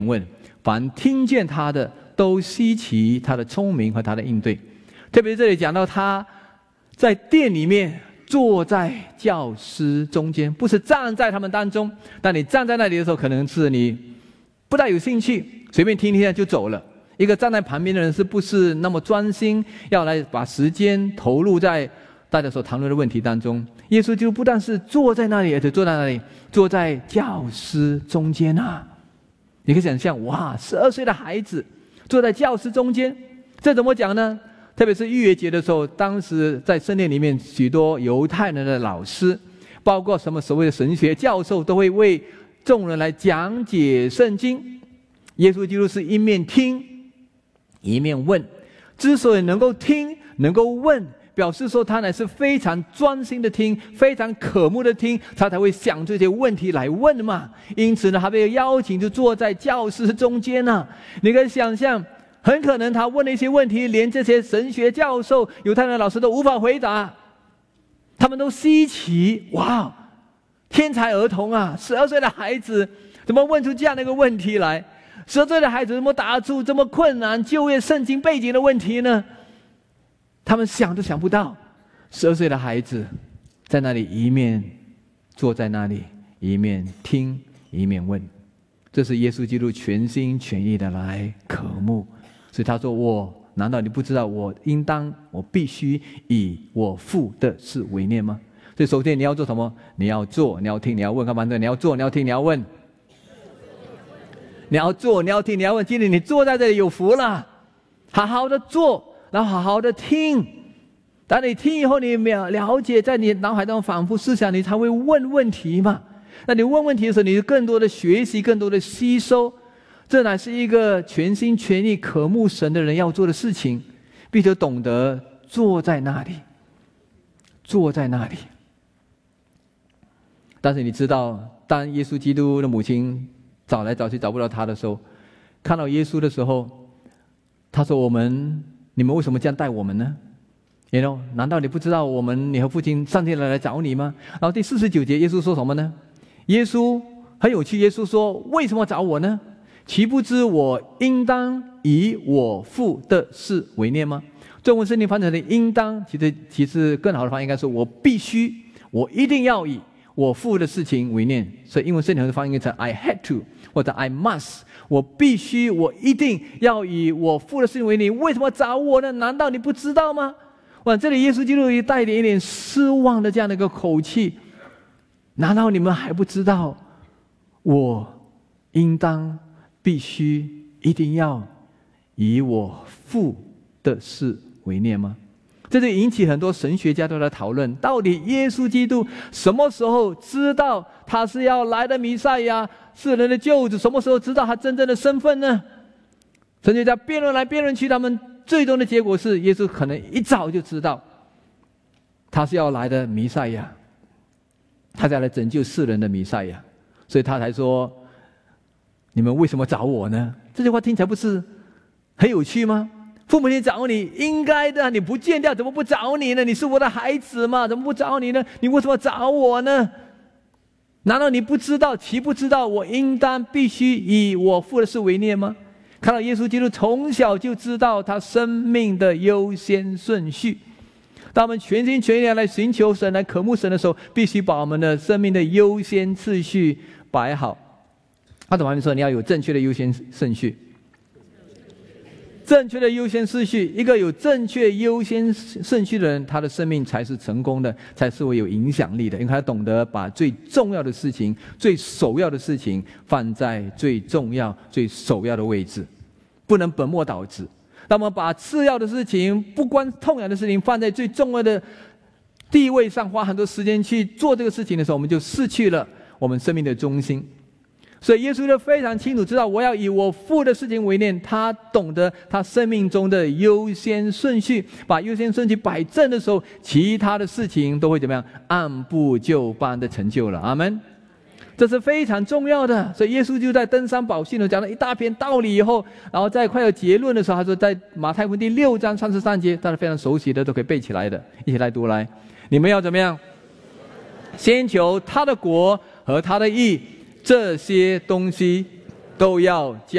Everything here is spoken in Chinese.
问，凡听见他的都稀奇他的聪明和他的应对。特别这里讲到他在殿里面坐在教师中间，不是站在他们当中。但你站在那里的时候，可能是你不大有兴趣，随便听听就走了。一个站在旁边的人是不是那么专心，要来把时间投入在大家所谈论的问题当中？耶稣就不但是坐在那里，而且坐在那里，坐在教师中间啊！你可以想象，哇，12岁的孩子坐在教师中间，这怎么讲呢？特别是逾越节的时候，当时在圣殿里面，许多犹太人的老师，包括什么所谓的神学教授，都会为众人来讲解圣经。耶稣基督是一面听一面问，之所以能够听能够问，表示说他乃是非常专心的听，非常渴慕的听，他才会想这些问题来问嘛。因此呢，他被邀请就坐在教室中间啊。你可以想象，很可能他问的一些问题，连这些神学教授、犹太人老师都无法回答，他们都稀奇，哇，天才儿童啊，12岁的孩子怎么问出这样的一个问题来？12岁的孩子怎么答出这么困难就业圣经背景的问题呢？他们想都想不到，12岁的孩子在那里一面坐在那里，一面听一面问。这是耶稣基督全心全意的来渴慕。所以他说，我难道你不知道我必须以我父的事为念吗？所以首先你要做什么？你要做，你要听，你要问。看反对，你要做，你要听，你要问。你要做，你要听，你要问。今天你坐在这里有福了，好好的做，然后好好的听。当你听以后，你了解，在你脑海中反复思想，你才会问问题嘛。那你问问题的时候，你就更多的学习，更多的吸收。这乃是一个全心全意渴慕神的人要做的事情，必须懂得坐在那里，坐在那里。但是你知道，当耶稣基督的母亲找来找去找不到他的时候，看到耶稣的时候，他说，你们为什么这样待我们呢？难道你不知道你和父亲上天来找你吗？然后第49节耶稣说什么呢？耶稣很有趣，耶稣说，为什么找我呢？岂不知我应当以我父的事为念吗？中文圣经翻成的应当，其实更好的翻译应该说，我必须，我一定要以我父的事情为念。所以英文圣经的翻译成 I had to 或者 I must， 我必须，我一定要以我父的事情为念。为什么找我呢？难道你不知道吗？哇，这里耶稣基督带一点失望的这样的一个口气。难道你们还不知道我应当必须一定要以我父的事为念吗？这就引起很多神学家都在讨论，到底耶稣基督什么时候知道他是要来的弥赛亚，世人的救主？什么时候知道他真正的身份呢？神学家辩论来辩论去，他们最终的结果是，耶稣可能一早就知道他是要来的弥赛亚，他是要来拯救世人的弥赛亚，所以他才说，你们为什么找我呢？这句话听起来不是很有趣吗？父母亲找你应该的，你不见掉怎么不找你呢？你是我的孩子嘛，怎么不找你呢？你为什么找我呢？难道你不知道，岂不知道我应当必须以我父的事为念吗？看到耶稣基督从小就知道他生命的优先顺序。当我们全心全意来寻求神，来渴慕神的时候，必须把我们的生命的优先次序摆好。他怎么说？你要有正确的优先顺序。正确的优先顺序，一个有正确优先顺序的人，他的生命才是成功的，才是会有影响力的，因为他懂得把最重要的事情、最首要的事情放在最重要、最首要的位置，不能本末倒置。当我们把次要的事情、不关痛痒的事情放在最重要的地位上，花很多时间去做这个事情的时候，我们就失去了我们生命的中心。所以耶稣就非常清楚知道，我要以我父的事情为念。他懂得他生命中的优先顺序，把优先顺序摆正的时候，其他的事情都会怎么样？按部就班的成就了。阿们。这是非常重要的。所以耶稣就在登山宝训讲了一大篇道理以后，然后在快要结论的时候，他说在马太福音第6章33节，大家非常熟悉的都可以背起来的，一起来读来。你们要怎么样？先求他的国和他的义，这些东西都要